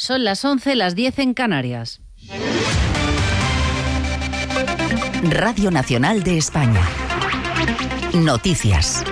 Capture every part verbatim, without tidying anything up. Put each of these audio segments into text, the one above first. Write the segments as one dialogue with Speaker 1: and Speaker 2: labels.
Speaker 1: Son las once, las diez en Canarias.
Speaker 2: Radio Nacional de España. Noticias.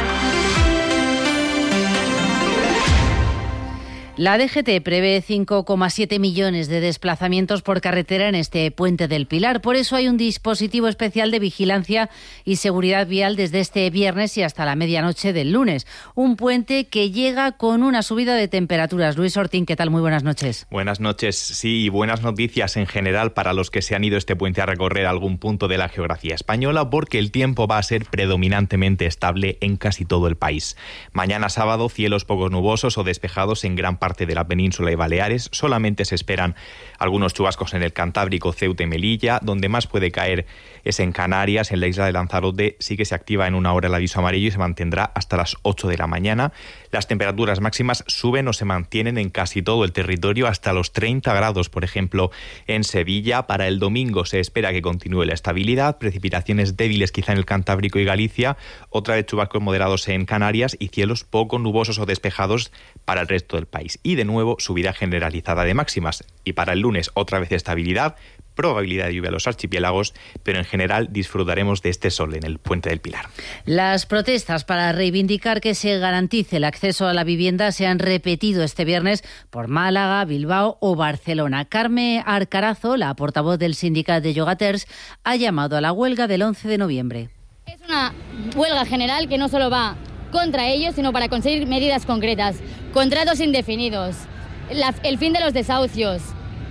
Speaker 1: La D G T prevé cinco coma siete millones de desplazamientos por carretera en este puente del Pilar. Por eso hay un dispositivo especial de vigilancia y seguridad vial desde este viernes y hasta la medianoche del lunes. Un puente que llega con una subida de temperaturas. Luis Ortín, ¿qué tal? Muy buenas noches.
Speaker 3: Buenas noches. Sí, y buenas noticias en general para los que se han ido este puente a recorrer algún punto de la geografía española, porque el tiempo va a ser predominantemente estable en casi todo el país. Mañana sábado, cielos poco nubosos o despejados en gran parte de la península y Baleares. Solamente se esperan algunos chubascos en el Cantábrico, Ceuta y Melilla. Donde más puede caer es en Canarias. En la isla de Lanzarote sí que se activa en una hora el aviso amarillo y se mantendrá hasta las ocho de la mañana. Las temperaturas máximas suben o se mantienen en casi todo el territorio hasta los treinta grados, por ejemplo, en Sevilla. Para el domingo se espera que continúe la estabilidad, precipitaciones débiles quizá en el Cantábrico y Galicia, otra vez chubascos moderados en Canarias y cielos poco nubosos o despejados para el resto del país. Y de nuevo subida generalizada de máximas. Y para el lunes otra vez estabilidad, probabilidad de lluvia en los archipiélagos, pero en general disfrutaremos de este sol en el Puente del Pilar.
Speaker 1: Las protestas para reivindicar que se garantice el acceso a la vivienda se han repetido este viernes por Málaga, Bilbao o Barcelona. Carme Arcarazo, la portavoz del sindicato de Llogaters, ha llamado a la huelga del once de noviembre.
Speaker 4: Es una huelga general que no solo va contra ellos, sino para conseguir medidas concretas, contratos indefinidos, la, el fin de los desahucios,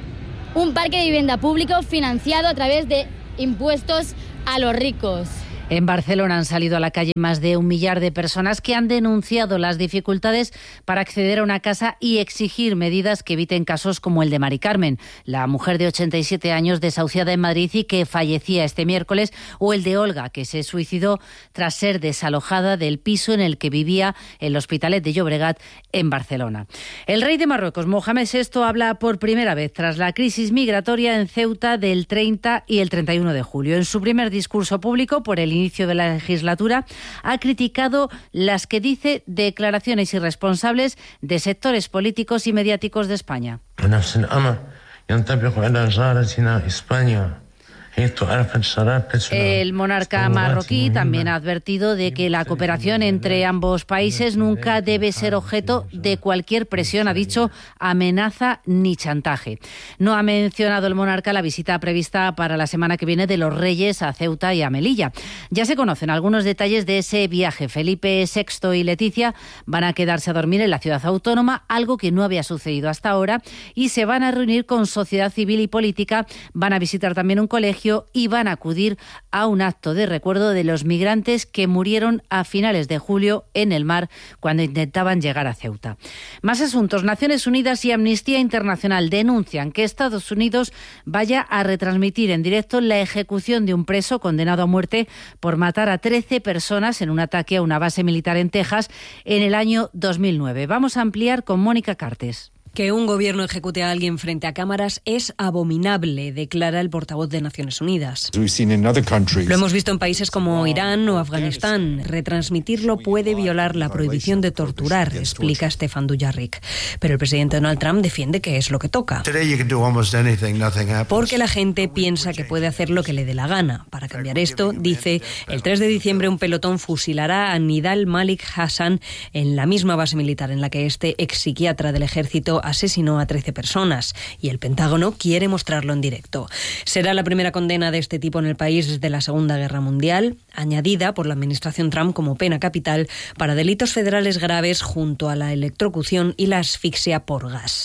Speaker 4: un parque de vivienda público financiado a través de impuestos a los ricos.
Speaker 1: En Barcelona han salido a la calle más de un millar de personas que han denunciado las dificultades para acceder a una casa y exigir medidas que eviten casos como el de Mari Carmen, la mujer de ochenta y siete años desahuciada en Madrid y que fallecía este miércoles, o el de Olga, que se suicidó tras ser desalojada del piso en el que vivía el Hospitalet de Llobregat en Barcelona. El rey de Marruecos, Mohamed sexto, habla por primera vez tras la crisis migratoria en Ceuta del treinta y el treinta y uno de julio. En su primer discurso público por el inicio de la legislatura, ha criticado las que dice declaraciones irresponsables de sectores políticos y mediáticos de España. El monarca marroquí también ha advertido de que la cooperación entre ambos países nunca debe ser objeto de cualquier presión, ha dicho, amenaza ni chantaje. No ha mencionado el monarca la visita prevista para la semana que viene de los reyes a Ceuta y a Melilla. Ya se conocen algunos detalles de ese viaje. Felipe sexto y Leticia van a quedarse a dormir en la ciudad autónoma, algo que no había sucedido hasta ahora, y se van a reunir con sociedad civil y política, van a visitar también un colegio y van a acudir a un acto de recuerdo de los migrantes que murieron a finales de julio en el mar cuando intentaban llegar a Ceuta. Más asuntos. Naciones Unidas y Amnistía Internacional denuncian que Estados Unidos vaya a retransmitir en directo la ejecución de un preso condenado a muerte por matar a trece personas en un ataque a una base militar en Texas en el año dos mil nueve. Vamos a ampliar con Mónica Cartes.
Speaker 5: Que un gobierno ejecute a alguien frente a cámaras es abominable, declara el portavoz de Naciones Unidas. Lo hemos visto en países como Irán o Afganistán. Retransmitirlo puede violar la prohibición de torturar, explica Stefan Dujarric. Pero el presidente Donald Trump defiende que es lo que toca. Porque la gente piensa que puede hacer lo que le dé la gana. Para cambiar esto, dice, el tres de diciembre un pelotón fusilará a Nidal Malik Hassan en la misma base militar en la que este ex psiquiatra del ejército asesinó a trece personas, y el Pentágono quiere mostrarlo en directo. Será la primera condena de este tipo en el país desde la Segunda Guerra Mundial, añadida por la administración Trump como pena capital para delitos federales graves junto a la electrocución y la asfixia por gas.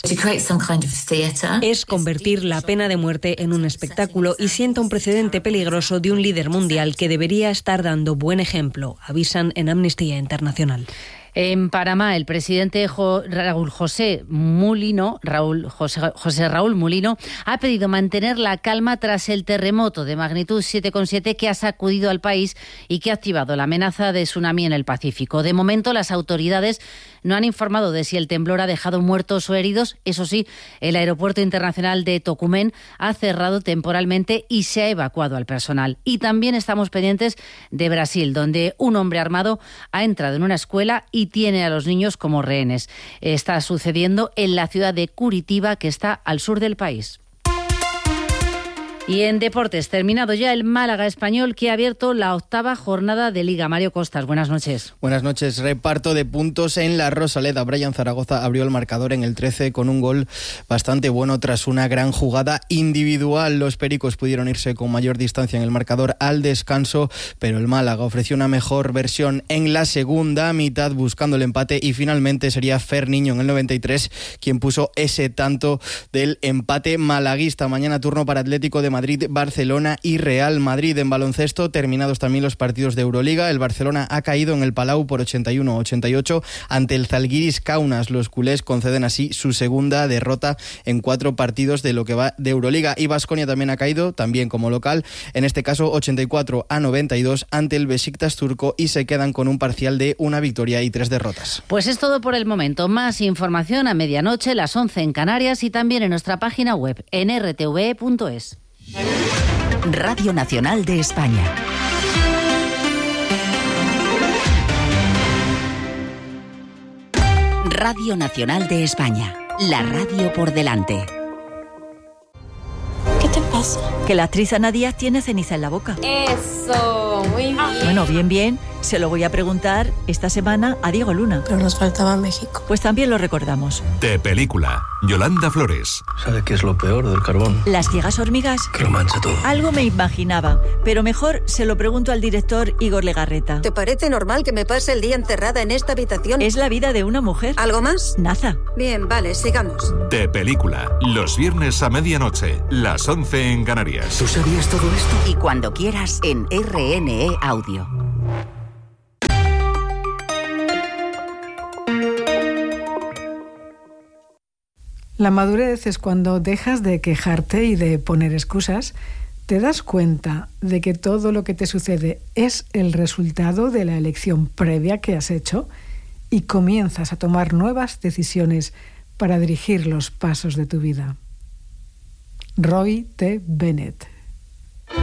Speaker 5: Es convertir la pena de muerte en un espectáculo y sienta un precedente peligroso de un líder mundial que debería estar dando buen ejemplo, avisan en Amnistía Internacional.
Speaker 1: En Panamá, el presidente jo- Raúl José Mulino, Raúl José, José Raúl Mulino, ha pedido mantener la calma tras el terremoto de magnitud siete coma siete que ha sacudido al país y que ha activado la amenaza de tsunami en el Pacífico. De momento, las autoridades no han informado de si el temblor ha dejado muertos o heridos. Eso sí, el Aeropuerto Internacional de Tocumen ha cerrado temporalmente y se ha evacuado al personal. Y también estamos pendientes de Brasil, donde un hombre armado ha entrado en una escuela y tiene a los niños como rehenes. Está sucediendo en la ciudad de Curitiba, que está al sur del país. Y en deportes, terminado ya el Málaga español, que ha abierto la octava jornada de Liga. Mario Costas, buenas noches.
Speaker 6: Buenas noches. Reparto de puntos en la Rosaleda. Brian Zaragoza abrió el marcador en el trece con un gol bastante bueno tras una gran jugada individual. Los pericos pudieron irse con mayor distancia en el marcador al descanso, pero el Málaga ofreció una mejor versión en la segunda mitad buscando el empate, y finalmente sería Fer Niño en el noventa y tres quien puso ese tanto del empate malaguista. Mañana turno para Atlético de Madrid, Barcelona y Real Madrid. En baloncesto, terminados también los partidos de Euroliga. El Barcelona ha caído en el Palau por ochenta y uno a ochenta y ocho ante el Zalgiris Kaunas. Los culés conceden así su segunda derrota en cuatro partidos de lo que va de Euroliga. Y Baskonia también ha caído, también como local, en este caso ochenta y cuatro a noventa y dos ante el Besiktas turco, y se quedan con un parcial de una victoria y tres derrotas.
Speaker 1: Pues es todo por el momento. Más información a medianoche, las once en Canarias, y también en nuestra página web en r t v e punto es.
Speaker 2: Radio Nacional de España. Radio Nacional de España. La radio por delante.
Speaker 7: ¿Qué te pasa?
Speaker 8: Que la actriz Ana Díaz tiene ceniza en la boca.
Speaker 7: Eso, muy bien.
Speaker 8: Bueno, bien, bien. Se lo voy a preguntar esta semana a Diego Luna.
Speaker 7: Pero nos faltaba México.
Speaker 8: Pues también lo recordamos.
Speaker 9: De película, Yolanda Flores.
Speaker 10: ¿Sabe qué es lo peor del carbón?
Speaker 8: Las ciegas hormigas.
Speaker 10: Que lo mancha todo.
Speaker 8: Algo me imaginaba, pero mejor se lo pregunto al director Igor Legarreta.
Speaker 11: ¿Te parece normal que me pase el día encerrada en esta habitación?
Speaker 8: Es la vida de una mujer.
Speaker 11: ¿Algo más?
Speaker 8: Nada.
Speaker 11: Bien, vale, sigamos.
Speaker 9: De película, los viernes a medianoche, las once en Canarias.
Speaker 10: ¿Tú sabías todo esto?
Speaker 2: Y cuando quieras en R N E Audio.
Speaker 12: La madurez es cuando dejas de quejarte y de poner excusas, te das cuenta de que todo lo que te sucede es el resultado de la elección previa que has hecho y comienzas a tomar nuevas decisiones para dirigir los pasos de tu vida. Roy T. Bennett.